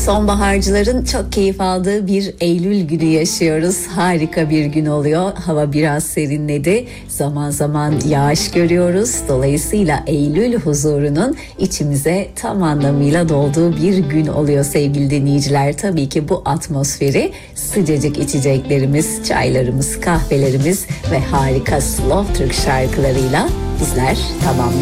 Sonbaharcıların çok keyif aldığı bir Eylül günü yaşıyoruz. Harika bir gün oluyor. Hava biraz serinledi. Zaman zaman yağış görüyoruz. Dolayısıyla Eylül huzurunun içimize tam anlamıyla dolduğu bir gün oluyor sevgili dinleyiciler. Tabii ki bu atmosferi sıcacık içeceklerimiz, çaylarımız, kahvelerimiz ve harika slow Türk şarkılarıyla bizler tamamlıyoruz.